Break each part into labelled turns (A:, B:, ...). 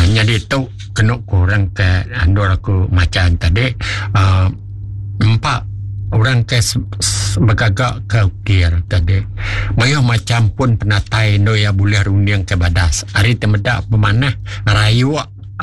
A: Jadi tu kena kurang ke andor aku macam tadi empat orang ke bergagak ke ukir tadi. Mayah macam pun penatai no ya boleh rundiang ke badas. Hari temedak pemanah rayu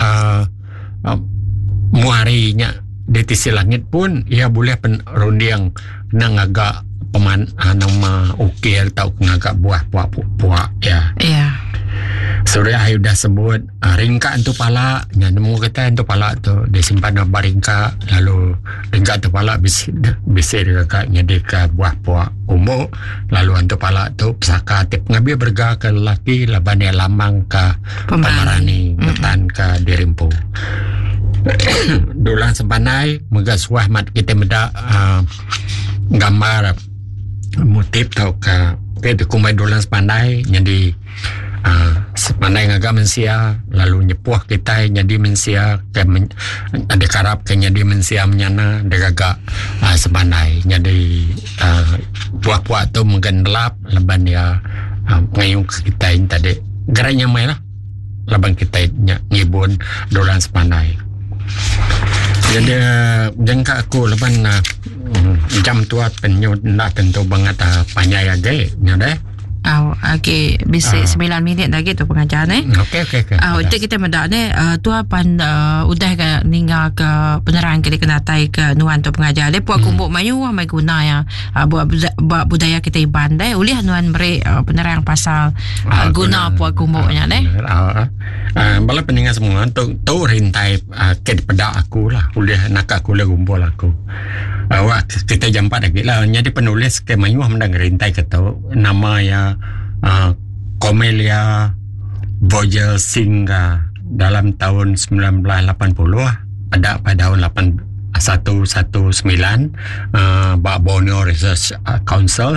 A: muarinya di tisi langit pun ia boleh rundiang nang agak nama ukir tau ngagak buah puak ya.
B: Ya.
A: Surya ayu dah sebut ringka tu pala nemu kita tu pala tu disimpan apa ringka lalu ringka tu pala bisir kakak nyedeka buah puak umur lalu antu pala tu pesaka tip ngabi berga ke lelaki laban dia lamang ke pemarani ngetan ke dirimpu. Dulang sempanai megasuah mat kita meda gambar motif tau ke kumai dulang sepandai jadi sepandai ngagak mensia lalu nyepuah kita jadi mensia ke ada karap ke jadi mensia menyana ada gagak sepandai jadi puak-puak tu menggendelap leban dia ngayung kita ini tadi gerainya main lah leban kita ngibun dulang sepandai. Jadi jangka aku lepas jam tua penyut nak tentu banget panjang aja, nyade.
B: Okay, bisa 9 minit lagi tu pengajar ni.
A: Okay.
B: Itu kita mendak ni tu apa udah ke ninggal ke penerang ke kenatai ke nuan tu pengajar ni puak kumpuk mayu mai guna ya buat budaya kita iban deh ulih nuan beri penerang pasal guna puak kumpuknya deh.
A: Bala peningan semua tu rintai ke pedak aku lah ulih nak aku lah kumpul aku. Awak kita jam 4 lagi lah. Jadi penulis ke mayu mendang rintai ke tu nama ya Camellia Vogelsinga dalam tahun 1980 pada tahun 119 Bak Borneo Research Council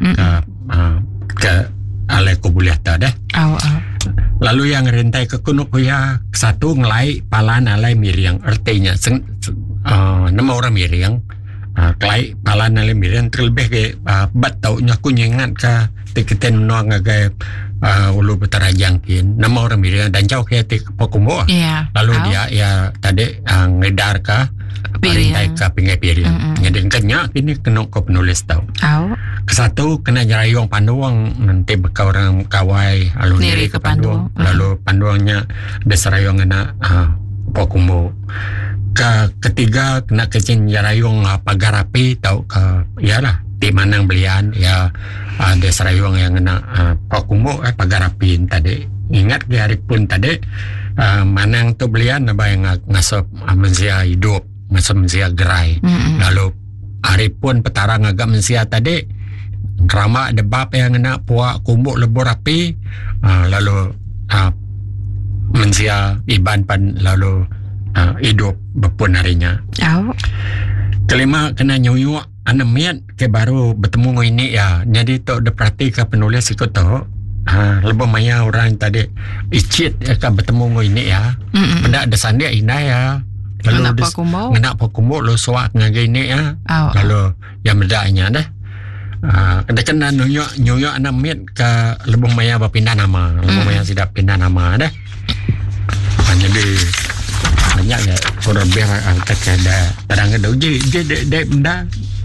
A: ke alai ko boleh tak dah. Lalu yang rintai ke kunuk ya satu ngelai palan alai miriang artinya nama orang miriang kelai palan alai miriang terlebih ke bat taunya aku nyengat ke tiketen nuang ke ulu betarajangkin nama orang miriang dan jauh ke tik pokumo lalu dia ya tadi ngedar ke rintai ke pingai piring jadi kenyak ini kena ko penulis tahu kesatu kena jarayong panduang nanti bekau orang kawai lalu niri ke panduang lalu panduangnya desarayong kena pokumo ketiga kena kecing jarayong pagar api tahu ke iyalah di manang belian ya desarayong yang kena pokumo pagar api tadi ingat ke hari pun tadi manang tu belian apa yang ngasop mensia hidup ngasop mensia gerai lalu hari pun petarang agak mensia tadi kerama debab yang kena puak kumbuk lebur api lalu mensia iban pan lalu hidup berpun harinya. Kelima kena nyuyuk anemiat ke baru bertemu ini ya. Jadi tu ada perhati ke penulis ikut tu lebih maya orang tadi icit ke bertemu ini ya. Benda ada sandia inai ya. Lalu kena pakumbo lo suak ngagai ini ya. Lalu yang bedanya dah. Ada kena nyuyuk anemiat ke lebih maya berpindah nama. Lebih maya tidak pindah nama dah. Jadi banyak ya kurang lebih kita ada terang ada je benda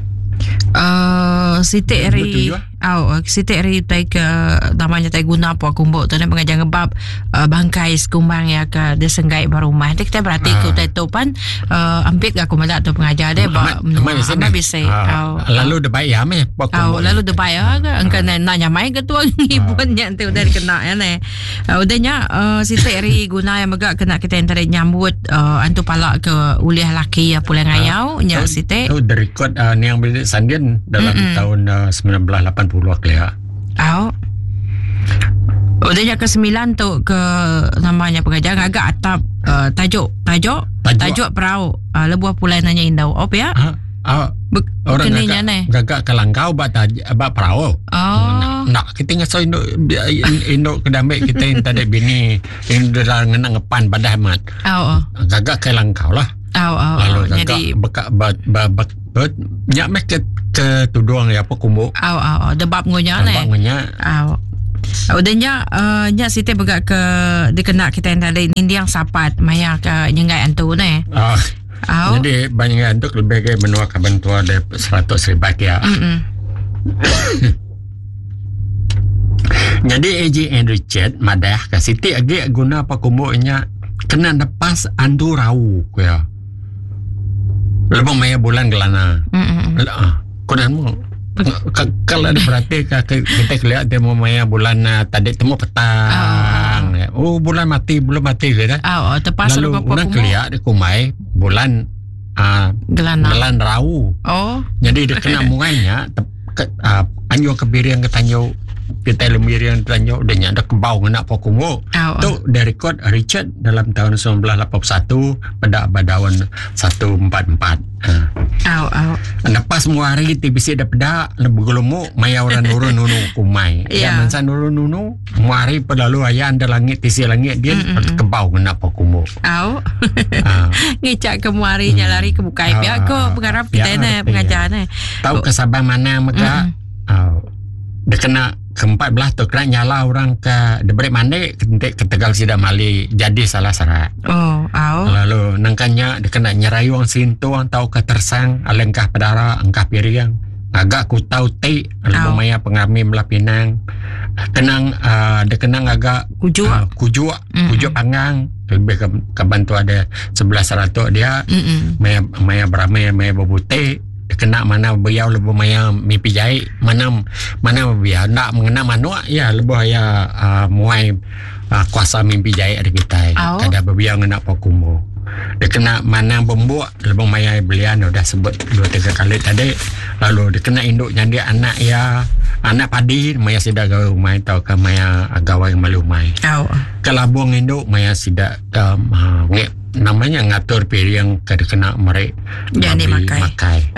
B: Siti eri tai ke namanya tai guna apa kumbuk tu nak pengajar ngebab bangkai sekumbang ya ke desenggai barumah. Kita berarti ku tai topan ampit aku madak tu pengajar dia ba bisa.
A: Lalu debai ya me.
B: Lalu debai ya ke engkau nanya mai ketua ngibun nya tu dari kena ya ne. Udahnya Siti eri guna yang megak kena kita yang tarik nyambut antu palak ke uliah laki ya pulang ngayau nya Siti.
A: Tu dari rekod ni yang beli sandian dalam tahun 1980 ya.
B: Udahnya ke-9 tu ke namanya pengajar agak atap tajuk perahu lebuh pulai nanya indau op ya.
A: Orang gagak kelangkau bat perahu. Nak kita ngasoi induk kedamai kita yang tadi bini yang dah ngenang pada amat. Gagak kelangkau lah. Lalu jadi bekak nyak mek ke tuduang ya apa kumbuk.
B: Debab ngonya ne. Udahnya nya Siti bergak ke dikena kita yang tadi ini yang sapat maya ke nyengai antu ne.
A: Jadi banyak untuk lebih ke menua kebentua de 100,000 ya. Jadi AJ and Richard madah ke Siti agi guna apa kumbunya kena lepas andu rau ya. Lebih maya bulan gelana. Kunanmu kalau diperhati kita lihat demo maya bulan tadi temu petang. Bulan mati belum mati gitu.
B: Tepas
A: lalu orang kelihat di kumai bulan gelan rau. Jadi dia kena munganya anjo kebiri yang ketanyo kita lemiri yang ketanyo dia ada kebau nak pokumo. Tu dari rekod Richard dalam tahun 1981 pada badawan 144. Lepas muari TBC dah pedak lebih gelomo maya orang nurun nunu kumai. Zaman san nurun nunu muari pelalu ayah anda langit tisi langit dia kebau nak pokumo.
B: Ngicak ke muari lari ke bukai pihak ko berharap kita ni pengajar ni.
A: Tahu kesabang mana maka dia kena ke-14 tu kena nyala orang ke debrik mandi ke Tegal Sidak Mali jadi salah syarat. Lalu nangkanya dia kena nyerai orang sintu orang tahu ke tersang alengkah pedara engkah piring agak ku tahu ti lalu maya pengami belah Pinang kenang dia kenang agak kujuk pangang lebih ke bantu ada 1100 dia maya beramai maya bebutik kena mana beliau lebih maya mimpi jahit mana beliau nak mengenal manua ya lebih ya muai kuasa mimpi jahit ada kita kada beliau nak pokumo dia kena mana bembuk lebih maya beliau dah sebut 2-3 kali tadi lalu dia kena induknya dia anak padi maya sidak gawe rumah tau ke maya gawe malu mai kelabung induk maya sidak namanya ngatur piring kena merek
B: jadi makai.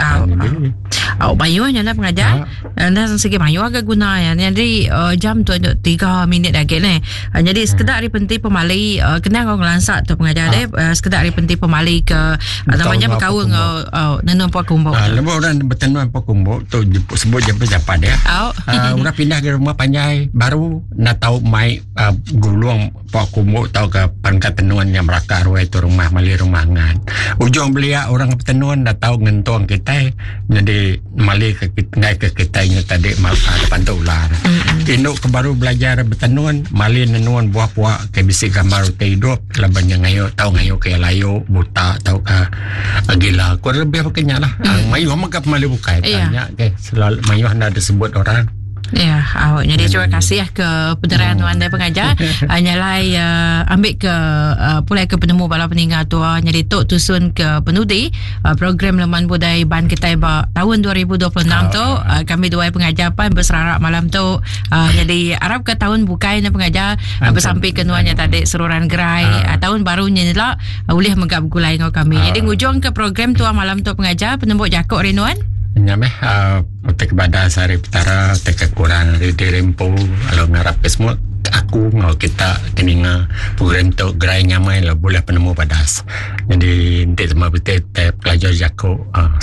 B: Bayunya lah pengajar. Anda segi bayu agak guna ya. Jadi jam tu 3 minit lagi ni. Jadi sekedar hari penting pemali kena kau ngelansak tu pengajar deh. Sekedar hari penting pemali ke namanya berkawin nenun Pak Kumbuk.
A: Lebih orang bertenuan Pak Kumbuk tu sebut japat dia. Orang pindah ke rumah Panjai baru nak tahu mai gulung Pak Kumbuk tahu ke pangkat tenuan yang meraka ruai tu rumah mali rumangan. Ujung belia orang petenuan dah tahu ngentuang kita. Jadi mali ke kita ini tadi depan tu ular. Induk ke baru belajar bertenuan mali nenuan buah-buah ke bisi gambar te hidup labanya ngayo tahu ngayo ke layo buta tahu ke gila. Ku lebih pakainya lah. Mayu amak mali bukai tanya ke selalu mayu anda disebut orang.
B: Ya, jadi terima kasih ke penerangan anda pengajar. Nyalai ambil ke pulai ke penemu bala peninggal tu. Jadi tok tusun ke penudi program Leman Budaya Ban kita tahun 2026 tu kami dua pengajar pan berserarak malam tu. Jadi harap ke tahun bukai ni pengajar bersampai ke nuanya tadi seruran gerai tahun barunya ni lah boleh menggap gulai dengan kami. Jadi ngujung ke program tu malam tu pengajar penembuk jakok Rinuan.
A: Nyameh utek bada sari petara utek kurang di rempo kalau ngarap ke semua aku ngau kita keninga program tu gerai nyamai lah boleh penemu padas jadi nanti semua betul pelajar jako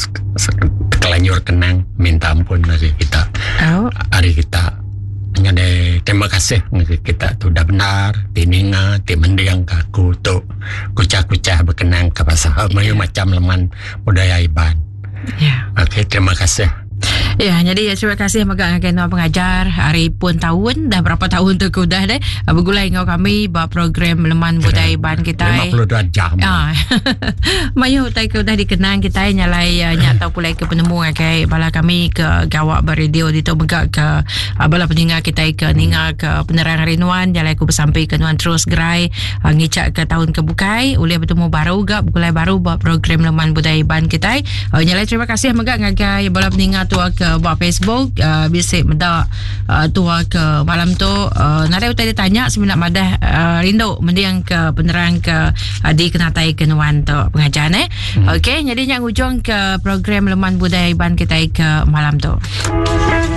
A: kelanyur kenang minta ampun dari kita hari kita jadi terima kasih kita tu dah benar tininga mendiang kaku tu kucah-kucah berkenang ke pasal mayu macam Leman Budaya Iban. Okey, terima kasih.
B: Ya, jadi terima kasih megak dengan pengajar hari pun tahun dah berapa tahun tu dah deh bergulai dengan kami buat program Leman Budaya Ban kita
A: 52 jam.
B: Mayu tai ke dah dikenang kita nyalai nyak tahu pulai ke penemu kai bala kami ke gawak beradio di tu megak ke bala peninggal kita ke ninga ke penerangan Rinuan nyalai aku bersampai ke nuan terus gerai ngicak ke tahun kebukai boleh bertemu baru gak bergulai baru buat program Leman Budaya Ban kita nyalai terima kasih megak ngagai bala peninggal tu ke buat Facebook bisik medak tua ke malam tu nada utai dia tanya seminat madah rindu mendiang ke penerang ke di kenatai kenuan tu pengajar okey jadi yang ujung ke program Leman Budaya Ban kita ke malam tu.